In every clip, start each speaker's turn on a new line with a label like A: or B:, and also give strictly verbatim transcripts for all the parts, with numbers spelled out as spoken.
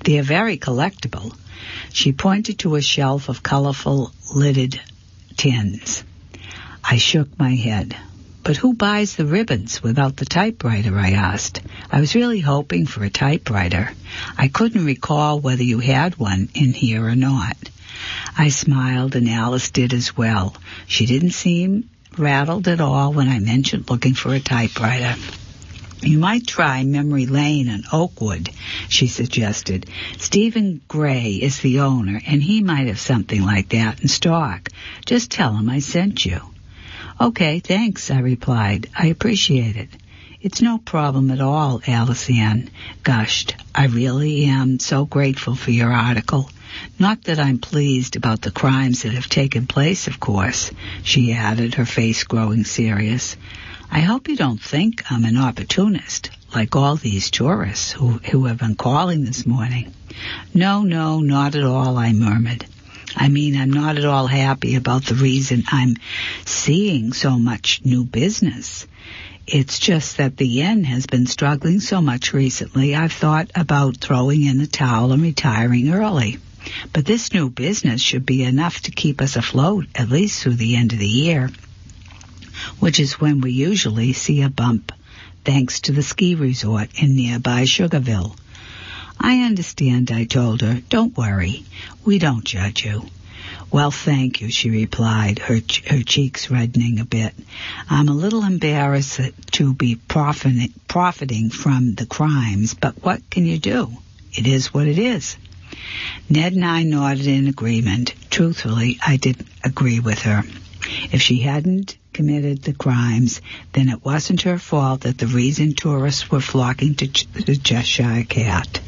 A: They're very collectible. She pointed to a shelf of colorful lidded tins. I shook my head. But who buys the ribbons without the typewriter, I asked. I was really hoping for a typewriter. I couldn't recall whether you had one in here or not. I smiled, and Alice did as well. She didn't seem rattled at all when I mentioned looking for a typewriter. You might try Memory Lane in Oakwood, she suggested. Stephen Gray is the owner, and he might have something like that in stock. Just tell him I sent you. Okay, thanks, I replied. I appreciate it. It's no problem at all, Alice Ann gushed. I really am so grateful for your article. Not that I'm pleased about the crimes that have taken place, of course, she added, her face growing serious. I hope you don't think I'm an opportunist, like all these tourists who, who have been calling this morning. No, no, not at all, I murmured. I mean, I'm not at all happy about the reason I'm seeing so much new business. It's just that the yen has been struggling so much recently, I've thought about throwing in the towel and retiring early. But this new business should be enough to keep us afloat, at least through the end of the year, which is when we usually see a bump, thanks to the ski resort in nearby Sugarville. I understand, I told her. Don't worry. We don't judge you. Well, thank you, she replied, her ch- her cheeks reddening a bit. I'm a little embarrassed to be profiting, profiting from the crimes, but what can you do? It is what it is. Ned and I nodded in agreement. Truthfully, I didn't agree with her. If she hadn't committed the crimes, then it wasn't her fault that the reason tourists were flocking to ch- the Cheshire Cat.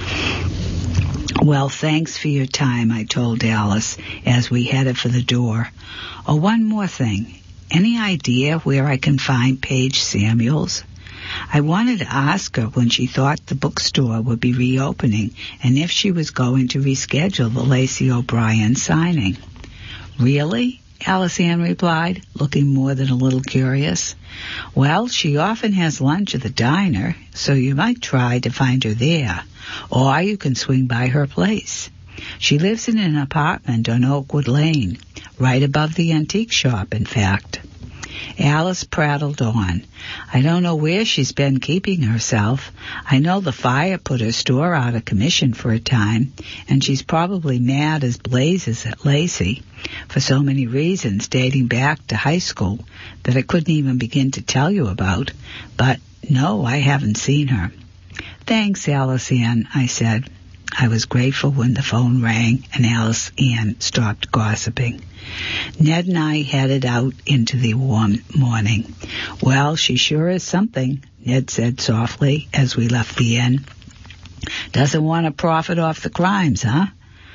A: Well, thanks for your time, I told Alice as we headed for the door. Oh, one more thing. Any idea where I can find Paige Samuels? I wanted to ask her when she thought the bookstore would be reopening and if she was going to reschedule the Lacey O'Brien signing. Really? Alice Ann replied, looking more than a little curious. Well, she often has lunch at the diner, so you might try to find her there, or you can swing by her place. She lives in an apartment on Oakwood Lane, right above the antique shop, in fact. Alice prattled on. I don't know where she's been keeping herself. I know the fire put her store out of commission for a time, and she's probably mad as blazes at Lacey for so many reasons dating back to high school that I couldn't even begin to tell you about. But no, I haven't seen her. Thanks, Alice Ann, I said. I was grateful when the phone rang and Alice Ann stopped gossiping. Ned and I headed out into the warm morning. Well, she sure is something, Ned said softly as we left the inn. Doesn't want to profit off the crimes, huh?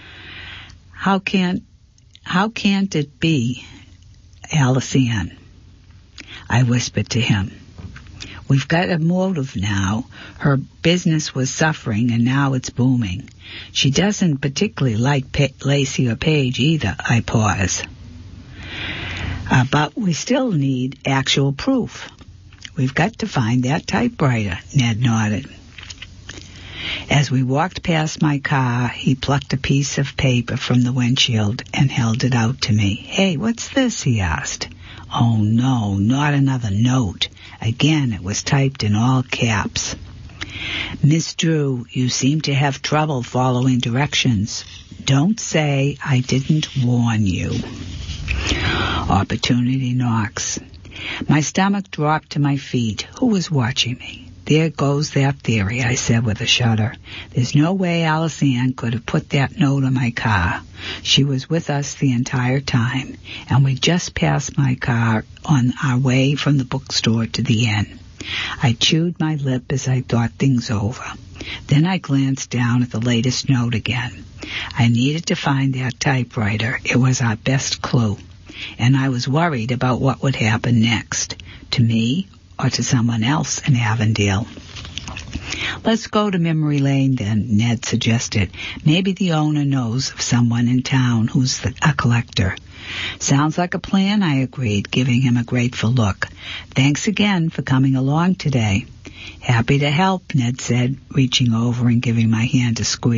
A: How can't, how can't it be, Alice Ann? I whispered to him. We've got a motive now. Her business was suffering, and now it's booming. She doesn't particularly like pa- Lacey or Paige either, I pause. Uh, but we still need actual proof. We've got to find that typewriter, Ned nodded. As we walked past my car, he plucked a piece of paper from the windshield and held it out to me. Hey, what's this? He asked. Oh, no, not another note. Again, it was typed in all caps. Miss Drew, you seem to have trouble following directions. Don't say I didn't warn you. Opportunity knocks. My stomach dropped to my feet. Who was watching me? There goes that theory, I said with a shudder. There's no way Alice Ann could have put that note on my car. She was with us the entire time, and we just passed my car on our way from the bookstore to the inn. I chewed my lip as I thought things over. Then I glanced down at the latest note again. I needed to find that typewriter. It was our best clue, and I was worried about what would happen next, to me or to someone else in Avondale. Let's go to Memory Lane then, Ned suggested. Maybe the owner knows of someone in town who's the, a collector. Sounds like a plan, I agreed, giving him a grateful look. Thanks again for coming along today. Happy to help, Ned said, reaching over and giving my hand a squeeze.